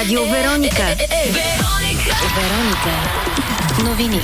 Радио Вероника. Вероника. Новини.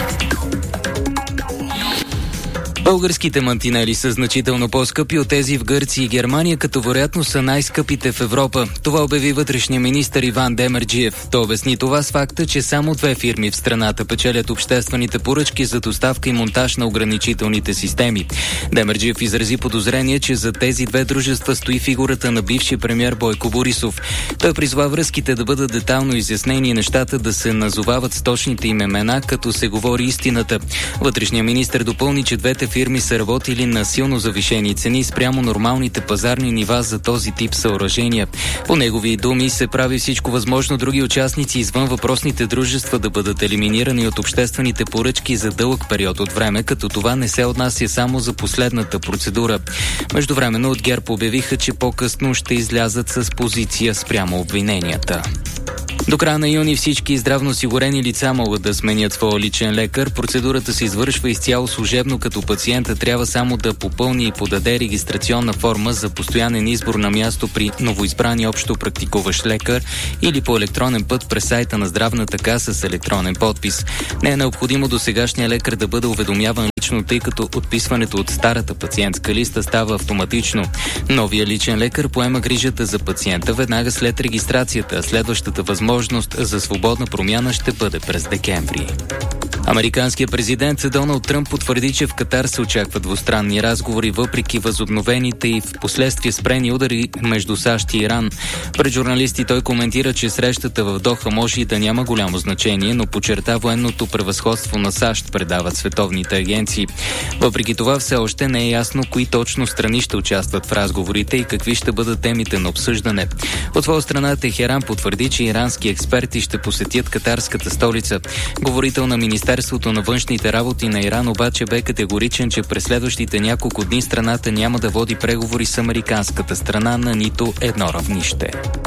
Българските мантинели са значително по-скъпи от тези в Гърция и Германия, като вероятно са най-скъпите в Европа. Това обяви вътрешния министър Иван Демерджиев. Той обясни това с факта, че само 2 фирми в страната печелят обществените поръчки за доставка и монтаж на ограничителните системи. Демерджиев изрази подозрение, че за тези 2 дружества стои фигурата на бившия премиер Бойко Борисов. Той призва връзките да бъдат детайлно изяснени и нещата да се назовават с точните им имена, като се говори истината. Вътрешният министър допълни, че двете фирми са работили на силно завишени цени спрямо нормалните пазарни нива за този тип съоръжения. По негови думи се прави всичко възможно други участници извън въпросните дружества да бъдат елиминирани от обществените поръчки за дълъг период от време, като това не се отнася само за последната процедура. Междувременно от ГЕРБ обявиха, че по-късно ще излязат с позиция спрямо обвиненията. До края на юни всички здравноосигурени лица могат да сменят своя личен лекар. Процедурата се извършва изцяло служебно, като пациента трябва само да попълни и подаде регистрационна форма за постоянен избор на място при новоизбрани общо практикуващ лекар или по електронен път през сайта на здравната каса с електронен подпис. Не е необходимо досегашния лекар да бъде уведомяван лично, тъй като отписването от старата пациентска листа става автоматично. Новия личен лекар поема грижата за пациента веднага след регистрацията, а следващата възможност за свободна промяна ще бъде през декември. Американският президент Доналд Тръмп потвърди, че в Катар се очакват двустранни разговори, въпреки възобновените и в последствие спрени удари между САЩ и Иран. Пред журналисти той коментира, че срещата в Доха може и да няма голямо значение, но подчерта военното превъзходство на САЩ, предават световните агенции. Въпреки това все още не е ясно кои точно страни ще участват в разговорите и какви ще бъдат темите на обсъждане. От своя страна Техеран потвърди, че ирански експерти ще посетят катарската столица. Говорител на Министерството на външните работи на Иран обаче бе категоричен, че през следващите няколко дни страната няма да води преговори с американската страна на нито едно равнище.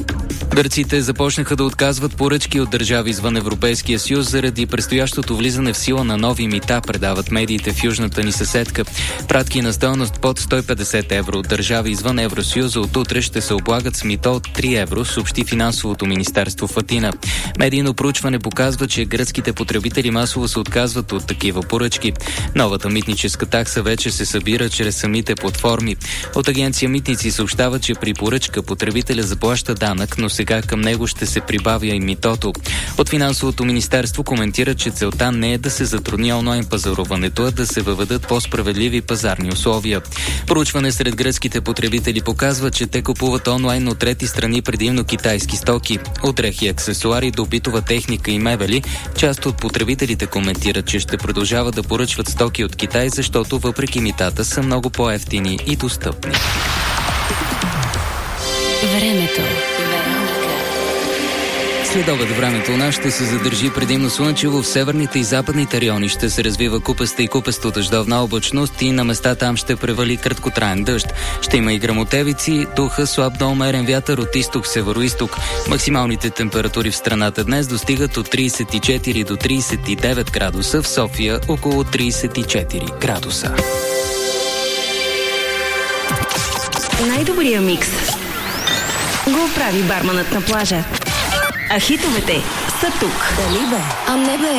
Гърците започнаха да отказват поръчки от държави извън Европейския съюз заради предстоящото влизане в сила на нови мита, предават медиите в южната ни съседка. Пратки на стойност под 150 евро от държави извън Евросъюза от утре ще се облагат с мито от 3 евро, съобщи финансовото министерство в Атина. Медийно проучване показва, че гръцките потребители масово се отказват от такива поръчки. Новата митническа такса вече се събира чрез самите платформи. От агенция Митници съобщава, че при поръчка потребителя заплаща данък, но сега към него ще се прибавя и митото. От финансовото министерство коментира, че целта не е да се затрудни онлайн пазаруването, а да се въведат по-справедливи пазарни условия. Проучване сред гръцките потребители показва, че те купуват онлайн от трети страни, предимно китайски стоки. От дрехи, аксесуари до битова техника и мебели, част от потребителите коментират, че ще продължават да поръчват стоки от Китай, защото въпреки митата са много по-евтини и достъпни. Времето. Следобед времето у нас ще се задържи предимно слънчево, в северните и западните райони ще се развива купеста и купесто дъждовна облачност и на места там ще превали краткотраен дъжд. Ще има и гръмотевици, духа слаб до умерен вятър от изток-североизток. Максималните температури в страната днес достигат от 34 до 39 градуса, в София около 34 градуса. Най-добрия микс го прави барманът на плажа. А хитовете са тук. Дали бе? А не бе.